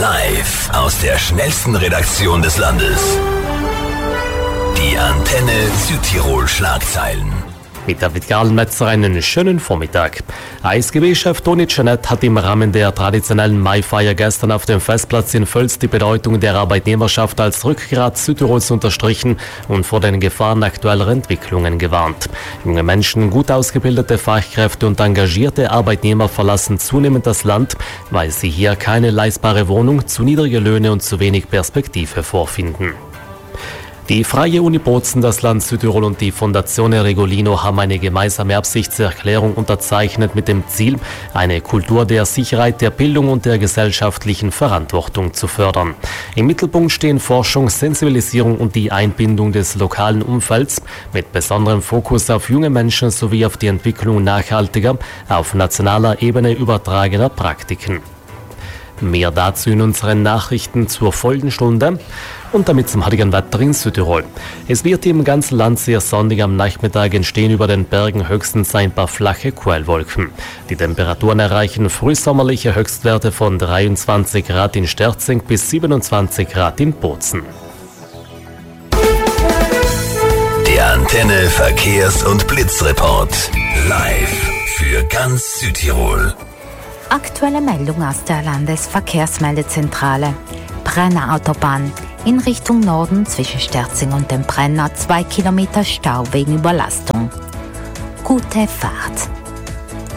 Live aus der schnellsten Redaktion des Landes. Die Antenne Südtirol Schlagzeilen. Mit David Garlmetzer einen schönen Vormittag. ASGB-Chef Toni Janett hat im Rahmen der traditionellen Maifeier gestern auf dem Festplatz in Völs die Bedeutung der Arbeitnehmerschaft als Rückgrat Südtirols unterstrichen und vor den Gefahren aktueller Entwicklungen gewarnt. Junge Menschen, gut ausgebildete Fachkräfte und engagierte Arbeitnehmer verlassen zunehmend das Land, weil sie hier keine leistbare Wohnung, zu niedrige Löhne und zu wenig Perspektive vorfinden. Die Freie Uni Bozen, das Land Südtirol und die Fondazione Regolino haben eine gemeinsame Absichtserklärung unterzeichnet mit dem Ziel, eine Kultur der Sicherheit, der Bildung und der gesellschaftlichen Verantwortung zu fördern. Im Mittelpunkt stehen Forschung, Sensibilisierung und die Einbindung des lokalen Umfelds mit besonderem Fokus auf junge Menschen sowie auf die Entwicklung nachhaltiger, auf nationaler Ebene übertragener Praktiken. Mehr dazu in unseren Nachrichten zur Folgenstunde. Und damit zum heutigen Wetter in Südtirol. Es wird im ganzen Land sehr sonnig. Am Nachmittag entstehen über den Bergen höchstens ein paar flache Quellwolken. Die Temperaturen erreichen frühsommerliche Höchstwerte von 23 Grad in Sterzing bis 27 Grad in Bozen. Der Antenne Verkehrs- und Blitzreport. Live für ganz Südtirol. Aktuelle Meldung aus der Landesverkehrsmeldezentrale. Brenner Autobahn. In Richtung Norden zwischen Sterzing und dem Brenner 2 Kilometer Stau wegen Überlastung. Gute Fahrt.